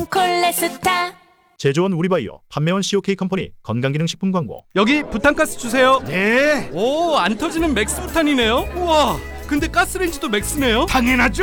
콜레스타. 제조원 우리바이오, 판매원 COK 컴퍼니 건강기능식품 광고. 여기 부탄가스 주세요. 네, 오, 안 터지는 맥스 부탄이네요. 우와, 근데 가스레인지도 맥스네요. 당연하죠.